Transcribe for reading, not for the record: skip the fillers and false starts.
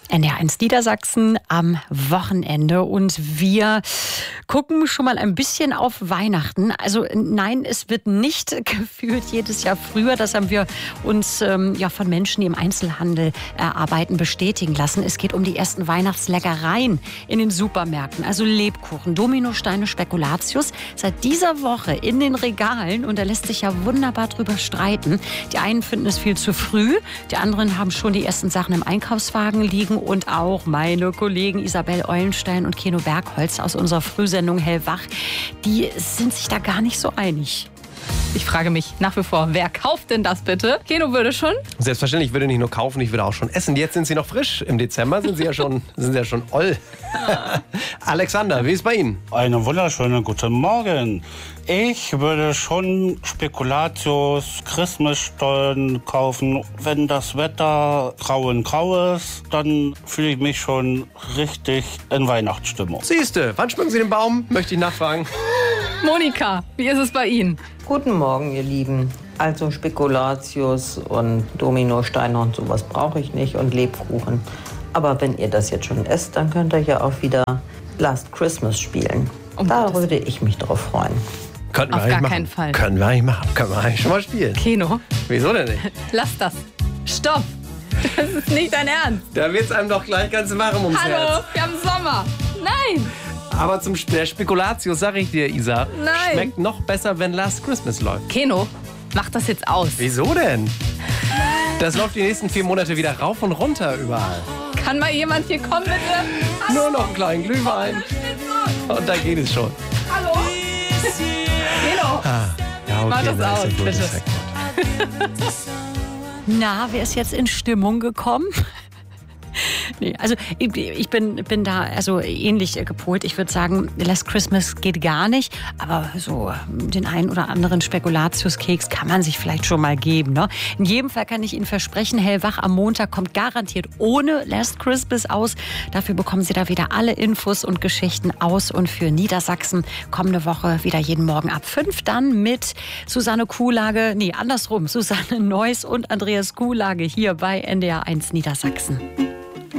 NDR1 Niedersachsen am Wochenende und wir gucken schon mal ein bisschen auf Weihnachten. Also nein, es wird nicht gefühlt jedes Jahr früher. Das haben wir uns von Menschen, die im Einzelhandel arbeiten, bestätigen lassen. Es geht um die ersten Weihnachtsleckereien in den Supermärkten. Also Lebkuchen, Dominosteine, Spekulatius. Seit dieser Woche in den Regalen und da lässt sich ja wunderbar drüber streiten. Die einen finden es viel zu früh, die anderen haben schon die ersten Sachen im Einkaufswagen liegen. Und auch meine Kollegen Isabel Eulenstein und Keno Bergholz aus unserer Frühsendung Hellwach, die sind sich da gar nicht so einig. Ich frage mich nach wie vor, wer kauft denn das bitte? Keno würde schon? Selbstverständlich, ich würde nicht nur kaufen, ich würde auch schon essen. Jetzt sind sie noch frisch. Im Dezember sind sie ja schon oll. Alexander, wie ist bei Ihnen? Einen wunderschönen guten Morgen. Ich würde schon Spekulatius, Christmasstollen kaufen. Wenn das Wetter grau ist, dann fühle ich mich schon richtig in Weihnachtsstimmung. Siehste, wann schmücken Sie den Baum? Möchte ich nachfragen. Monika, wie ist es bei Ihnen? Guten Morgen, ihr Lieben. Also Spekulatius und Dominosteine und sowas brauche ich nicht und Lebkuchen. Aber wenn ihr das jetzt schon esst, dann könnt ihr ja auch wieder Last Christmas spielen. Da würde ich mich drauf freuen. Könnten wir Auf gar keinen Fall. Können wir eigentlich machen. Können wir eigentlich schon mal spielen. Keno, Wieso denn nicht? lass das. Stopp. Das ist nicht dein Ernst. Da wird's einem doch gleich ganz warm ums Hallo, Herz. wir haben Sommer. Nein. Aber der Spekulatius, sag ich dir, Isa, Nein. schmeckt noch besser, wenn Last Christmas läuft. Keno, mach das jetzt aus. Wieso denn? Das läuft die nächsten 4 Monate wieder rauf und runter überall. Kann mal jemand hier kommen, bitte? Nur noch einen kleinen Glühwein. Und da geht es schon. Hallo? Keno. Ja, okay, Mach das da ist aus, der Blut bitte. ist weg. Na, wer ist jetzt in Stimmung gekommen? Nee, also ich bin da also ähnlich gepolt. Ich würde sagen, Last Christmas geht gar nicht, aber so den einen oder anderen Spekulatiuskeks kann man sich vielleicht schon mal geben. Ne? In jedem Fall kann ich Ihnen versprechen, Hellwach am Montag kommt garantiert ohne Last Christmas aus. Dafür bekommen Sie da wieder alle Infos und Geschichten aus und für Niedersachsen kommende Woche wieder jeden Morgen ab 5 dann mit Susanne Susanne Neuss und Andreas Kuhlage hier bei NDR1 Niedersachsen.